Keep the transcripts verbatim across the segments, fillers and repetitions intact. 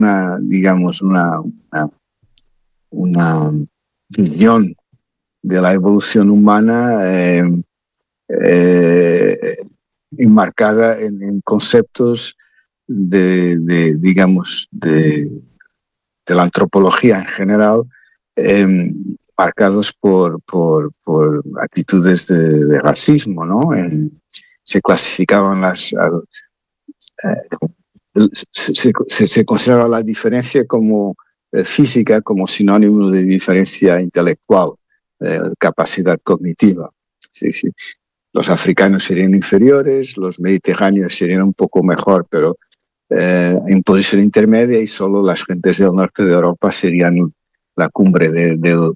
una, digamos, una, una, una visión de la evolución humana eh, eh, enmarcada en, en conceptos de, de digamos, de, de la antropología en general, eh, marcados por, por, por actitudes de, de racismo, ¿no? En, se clasificaban las... Eh, se, se, se consideraba la diferencia como eh, física como sinónimo de diferencia intelectual, eh, capacidad cognitiva. Sí, sí. Los africanos serían inferiores, los mediterráneos serían un poco mejor, pero eh, en posición intermedia, y solo las gentes del norte de Europa serían la cumbre de, de,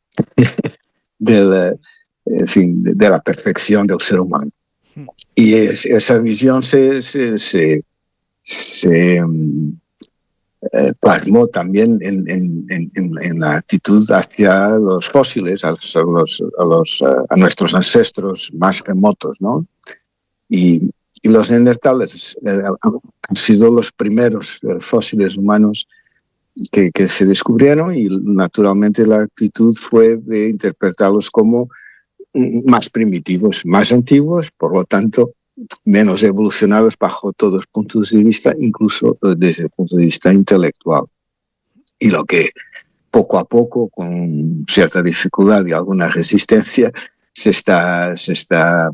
de, la, en fin, de, de la perfección del ser humano. Y es, esa visión se, se, se, se eh, plasmó también en, en, en, en la actitud hacia los fósiles, a, los, a, los, a, los, a nuestros ancestros más remotos, ¿no? Y, y los neandertales eh, han sido los primeros eh, fósiles humanos que, que se descubrieron, y naturalmente la actitud fue de interpretarlos como más primitivos, más antiguos, por lo tanto menos evolucionados bajo todos los puntos de vista, incluso desde el punto de vista intelectual. Y lo que poco a poco, con cierta dificultad y alguna resistencia, se está, se está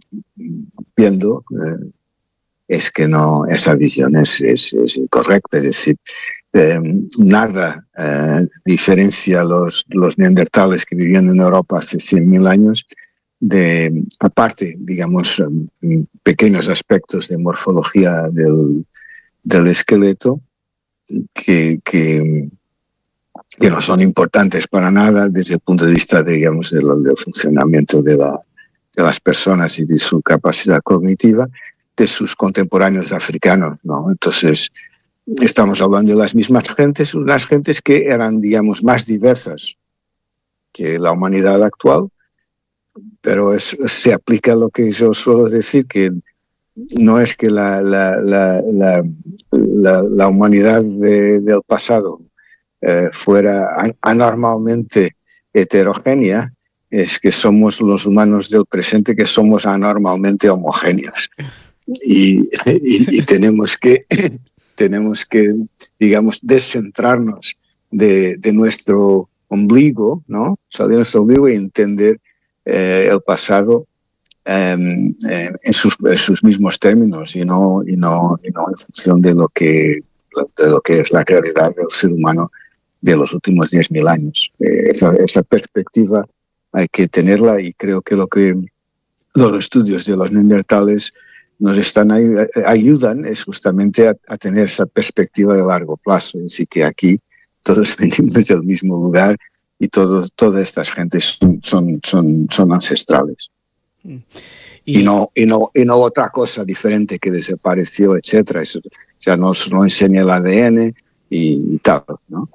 viendo eh, es que no, esa visión es, es, es incorrecta. Es decir, eh, nada eh, diferencia a los, los neandertales que vivían en Europa hace cien mil años, de, aparte, digamos, um, pequeños aspectos de morfología del, del esqueleto que, que, que no son importantes para nada desde el punto de vista, digamos, del, del funcionamiento de, la, de las personas y de su capacidad cognitiva, de sus contemporáneos africanos, ¿no? Entonces, estamos hablando de las mismas gentes, unas gentes que eran, digamos, más diversas que la humanidad actual, pero es, se aplica lo que yo suelo decir, que no es que la, la, la, la, la, la humanidad de, del pasado eh, fuera anormalmente heterogénea, es que somos los humanos del presente que somos anormalmente homogéneos. Y, y, y tenemos que, tenemos que, digamos, descentrarnos de, de nuestro ombligo, ¿no? Salir de nuestro ombligo y entender eh, el pasado eh, eh, en, sus, en sus mismos términos, y no, y, no, y no en función de lo que, de lo que es la realidad del ser humano de los últimos diez mil años. Eh, esa, esa perspectiva hay que tenerla, y creo que lo que los estudios de los neandertales nos están ayudan es justamente a, a tener esa perspectiva de largo plazo. Así que aquí todos venimos del mismo lugar y todos, todas estas gentes son, son, son, son ancestrales. Y, y, no, y, no, y no otra cosa diferente que desapareció, etcétera. Eso, o sea, nos lo enseña el A D N y, y tal, ¿no?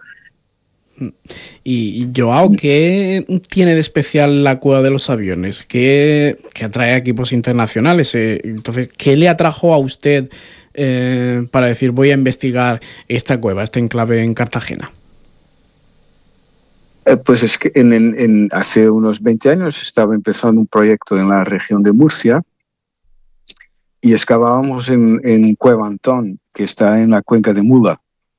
Y Joao, ¿qué tiene de especial la Cueva de los Aviones? ¿Qué, qué atrae a equipos internacionales? Entonces, ¿qué le atrajo a usted eh, para decir voy a investigar esta cueva, este enclave en Cartagena? Eh, pues es que en, en, en hace unos veinte años estaba empezando un proyecto en la región de Murcia y excavábamos en, en Cueva Antón, que está en la cuenca de Mula.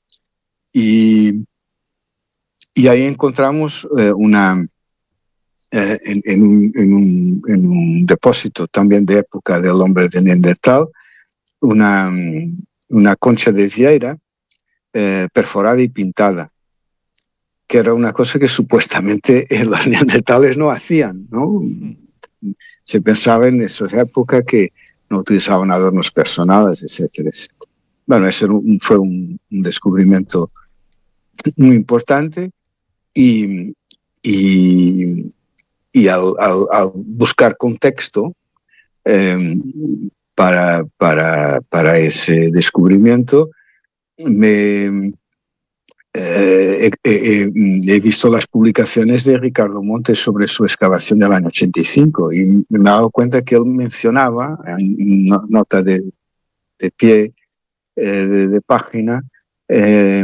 Y Y ahí encontramos eh, una, eh, en, en, un, en, un, en un depósito también de época del hombre de Neandertal, una, una concha de vieira eh, perforada y pintada, que era una cosa que supuestamente los neandertales no hacían, ¿no? Se pensaba en esa época que no utilizaban adornos personales, etcétera, etcétera. Bueno, ese fue un, un descubrimiento muy importante. Y, y, y al, al, al buscar contexto eh, para, para, para ese descubrimiento, me, eh, he, he, he visto las publicaciones de Ricardo Montes sobre su excavación del año ochenta y cinco, y me he dado cuenta que él mencionaba en nota de, de pie eh, de, de página eh,